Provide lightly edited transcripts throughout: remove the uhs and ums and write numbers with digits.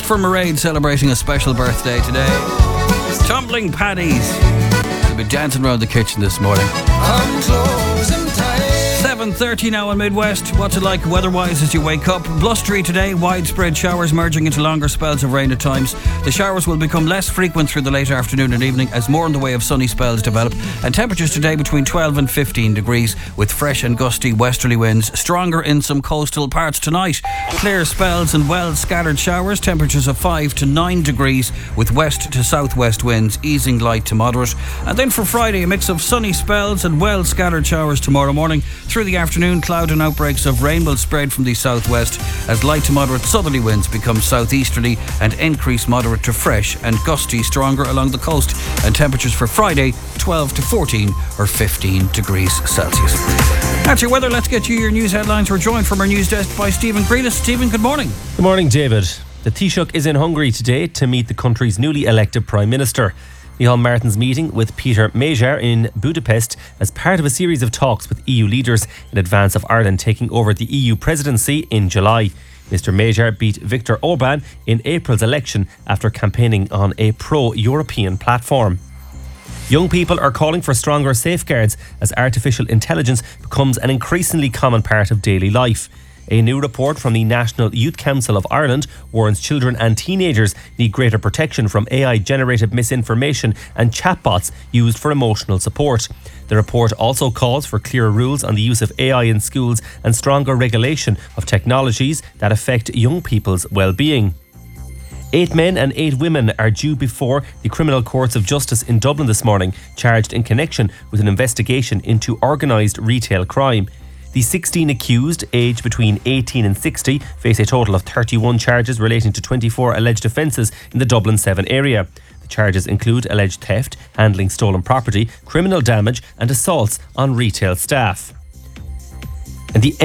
for Mairead celebrating a special birthday today. Tumbling Paddies. They'll be dancing around the kitchen this morning. 7:30 now in Midwest. What's it like weather-wise as you wake up? Blustery today, widespread showers merging into longer spells of rain at times. The showers will become less frequent through the late afternoon and evening as more in the way of sunny spells develop. And temperatures today between 12 and 15 degrees with fresh and gusty westerly winds. Stronger in some coastal parts tonight. Clear spells and well-scattered showers. Temperatures of 5 to 9 degrees with west to southwest winds easing light to moderate. And then for Friday, a mix of sunny spells and well-scattered showers tomorrow morning. Through the afternoon, cloud and outbreaks of rain will spread from the southwest as light to moderate southerly winds become southeasterly and increase moderate to fresh and gusty stronger along the coast. And temperatures for Friday, 12 to 14 or 15 degrees Celsius. That's your weather. Let's get you your news headlines. We're joined from our news desk by Stephen Greenis. Stephen, good morning. Good morning, David. The Taoiseach is in Hungary today to meet the country's newly elected Prime Minister. Micheál Martin's meeting with Peter Major in Budapest as part of a series of talks with EU leaders in advance of Ireland taking over the EU presidency in July. Mr Major beat Viktor Orbán in April's election after campaigning on a pro-European platform. Young people are calling for stronger safeguards as artificial intelligence becomes an increasingly common part of daily life. A new report from the National Youth Council of Ireland warns children and teenagers need greater protection from AI-generated misinformation and chatbots used for emotional support. The report also calls for clearer rules on the use of AI in schools and stronger regulation of technologies that affect young people's well-being. 8 men and 8 women are due before the Criminal Courts of Justice in Dublin this morning, charged in connection with an investigation into organised retail crime. The 16 accused, aged between 18 and 60, face a total of 31 charges relating to 24 alleged offences in the Dublin 7 area. The charges include alleged theft, handling stolen property, criminal damage and assaults on retail staff. And the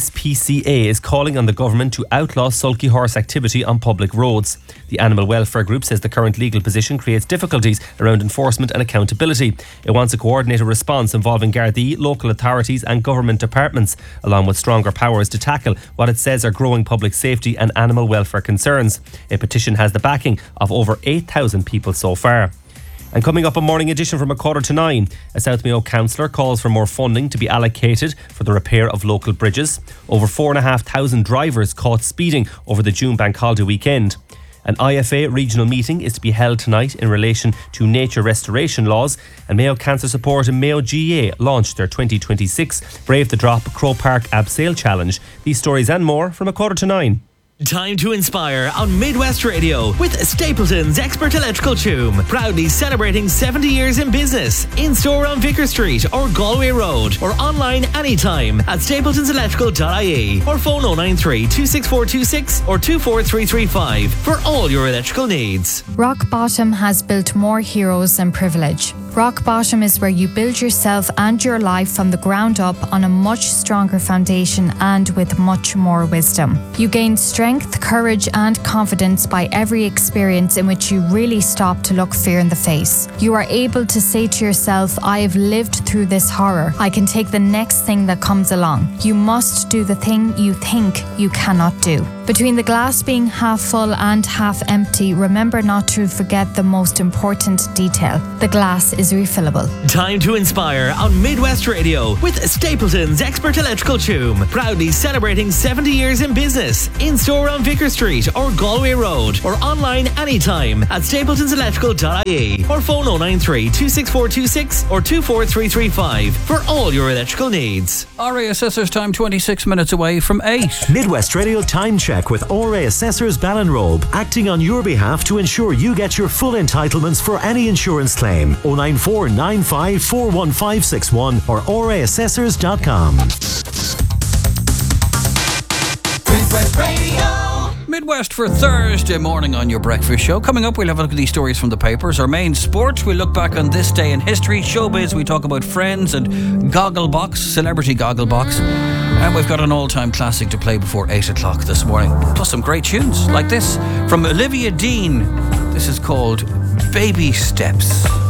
NSPCA is calling on the government to outlaw sulky horse activity on public roads. The Animal Welfare Group says the current legal position creates difficulties around enforcement and accountability. It wants a coordinated response involving Gardaí, local authorities and government departments, along with stronger powers to tackle what it says are growing public safety and animal welfare concerns. A petition has the backing of over 8,000 people so far. And coming up a morning edition from 8:45, a South Mayo councillor calls for more funding to be allocated for the repair of local bridges. Over 4,500 drivers caught speeding over the June bank holiday weekend. An IFA regional meeting is to be held tonight in relation to nature restoration laws, and Mayo Cancer Support and Mayo GA launched their 2026 Brave the Drop Crow Park Abseil Challenge. These stories and more from 8:45. Time to inspire on Midwest Radio with Stapleton's Expert Electrical Choom. Proudly celebrating 70 years in business. In store on Vicar Street or Galway Road or online anytime at stapletonselectrical.ie or phone 093 26426 or 24335 for all your electrical needs. Rock Bottom has built more heroes than privilege. Rock Bottom is where you build yourself and your life from the ground up on a much stronger foundation and with much more wisdom. You gain strength, courage and confidence by every experience in which you really stop to look fear in the face. You are able to say to yourself, I have lived through this horror. I can take the next thing that comes along. You must do the thing you think you cannot do. Between the glass being half full and half empty, remember not to forget the most important detail. The glass is refillable. Time to inspire on Midwest Radio with Stapleton's Expert Electrical Choom. Proudly celebrating 70 years in business. In store on Vicar Street or Galway Road or online anytime at stapletonselectrical.ie or phone 093 26426 or 24335 for all your electrical needs. RA Assessors time 26 minutes away from 8. Midwest Radio time check with RA Assessors Ballinrobe, acting on your behalf to ensure you get your full entitlements for any insurance claim. 094 95 41561 or raassessors.com. Midwest Radio. Midwest for Thursday morning on your breakfast show. Coming up, we'll have a look at these stories from the papers. Our main sport, we'll look back on this day in history. Showbiz, we talk about Friends and Gogglebox, Celebrity Gogglebox. And we've got an all-time classic to play before 8 o'clock this morning. Plus some great tunes like this from Olivia Dean. This is called Baby Steps.